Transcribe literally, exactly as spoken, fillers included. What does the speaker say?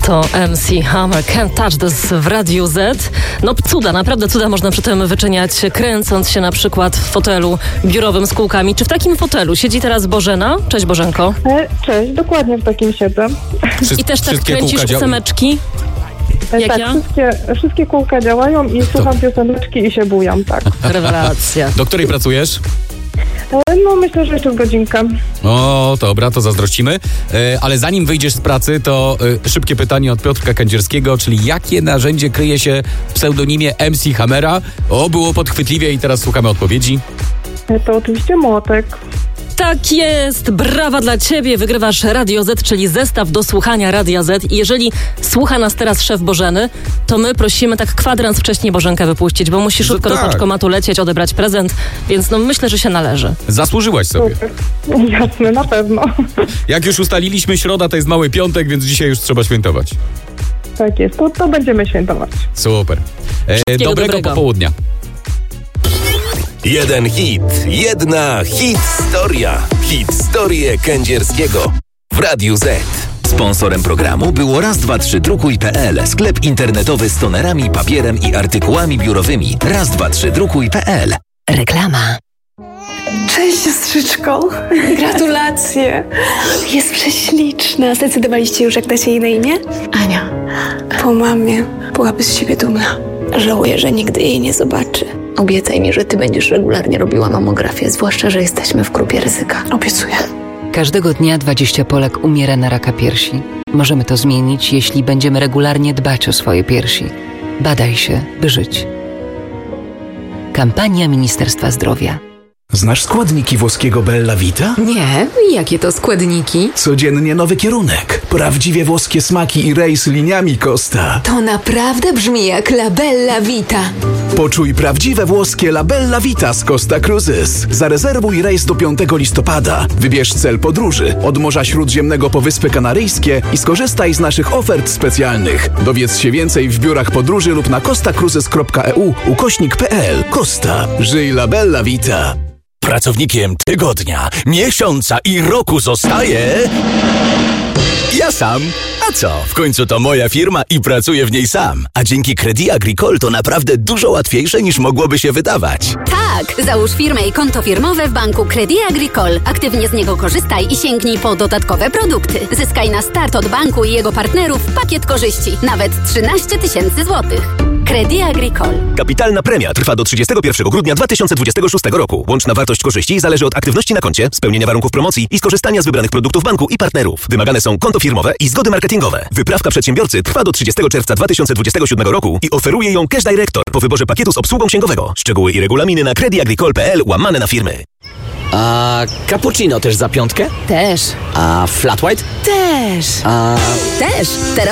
To M C Hammer, Can't Touch This w Radiu Z. No cuda, naprawdę cuda można przy tym wyczyniać, kręcąc się na przykład w fotelu biurowym z kółkami. Czy w takim fotelu siedzi teraz Bożena? Cześć Bożenko. E, cześć, dokładnie w takim siedzę. Wszy- I też tak kręcisz ósemeczki? E, Jak tak, ja? wszystkie, wszystkie kółka działają i słucham pioseneczki i się bujam, tak. Rewelacja. Do której pracujesz? E, no myślę, że jeszcze w godzinkę. O, dobra, to zazdrościmy. E, ale zanim wyjdziesz z pracy, to e, szybkie pytanie od Piotrka Kędzierskiego, czyli jakie narzędzie kryje się w pseudonimie M C Hammera? O, było podchwytliwie i teraz słuchamy odpowiedzi. E, to oczywiście młotek. Tak jest, brawa dla Ciebie, wygrywasz Radio Z, czyli zestaw do słuchania Radia Z. I jeżeli słucha nas teraz szef Bożeny, to my prosimy tak kwadrans wcześniej Bożenkę wypuścić, bo musi szybko tak. do paczkomatu lecieć, odebrać prezent, więc no myślę, że się należy. Zasłużyłaś sobie. Super. Jasne, na pewno. Jak już ustaliliśmy, środa to jest mały piątek, więc dzisiaj już trzeba świętować. Tak jest, to, to będziemy świętować. Super. E, dobrego, dobrego popołudnia. Jeden hit, jedna hit-storia. Hit-storię Kędzierskiego w Radiu Z. Sponsorem programu było raz dwa trzy drukuj kropka pe el, sklep internetowy z tonerami, papierem i artykułami biurowymi. raz dwa trzy drukuj kropka pe el. Reklama. Cześć siostrzyczko, gratulacje. Jest prześliczna. Zdecydowaliście już, jak dacie jej na imię? Ania. Po mamie byłaby z siebie dumna. Żałuję, że nigdy jej nie zobaczy. Obiecaj mi, że ty będziesz regularnie robiła mamografię, zwłaszcza, że jesteśmy w grupie ryzyka. Obiecuję. Każdego dnia dwadzieścia Polek umiera na raka piersi. Możemy to zmienić, jeśli będziemy regularnie dbać o swoje piersi. Badaj się, by żyć. Kampania Ministerstwa Zdrowia. Znasz składniki włoskiego Bella Vita? Nie? Jakie to składniki? Codziennie nowy kierunek. Prawdziwie włoskie smaki i rejs liniami Costa. To naprawdę brzmi jak La Bella Vita. Poczuj prawdziwe włoskie La Bella Vita z Costa Cruises. Zarezerwuj rejs do piątego listopada. Wybierz cel podróży od Morza Śródziemnego po Wyspy Kanaryjskie i skorzystaj z naszych ofert specjalnych. Dowiedz się więcej w biurach podróży lub na costacruises kropka e u ukośnik kropka pe el. Costa. Żyj La Bella Vita. Pracownikiem tygodnia, miesiąca i roku zostaje... Ja sam. A co? W końcu to moja firma i pracuję w niej sam. A dzięki Crédit Agricole to naprawdę dużo łatwiejsze niż mogłoby się wydawać. Tak! Załóż firmę i konto firmowe w banku Crédit Agricole. Aktywnie z niego korzystaj i sięgnij po dodatkowe produkty. Zyskaj na start od banku i jego partnerów pakiet korzyści. Nawet trzynaście tysięcy złotych. Crédit Agricole. Kapitalna premia trwa do trzydziestego pierwszego grudnia dwa tysiące dwudziestego szóstego roku. Łączna wartość korzyści zależy od aktywności na koncie, spełnienia warunków promocji i skorzystania z wybranych produktów banku i partnerów. Wymagane są konto firmowe i zgody marketingowe. Wyprawka przedsiębiorcy trwa do trzydziestego czerwca dwa tysiące dwudziestego siódmego roku i oferuje ją Cash Director po wyborze pakietu z obsługą księgowego. Szczegóły i regulaminy na crediagricole kropka pe el łamane na firmy. A cappuccino też za piątkę? Też. A flat white? Też. A... Też. Teraz